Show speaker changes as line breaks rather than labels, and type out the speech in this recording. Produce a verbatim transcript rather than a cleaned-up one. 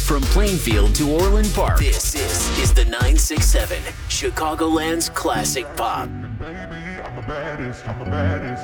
From Plainfield to Orland Park, this is, is the nine six seven, Chicagoland's classic pop.
Baby, I'm the baddest, I'm the baddest.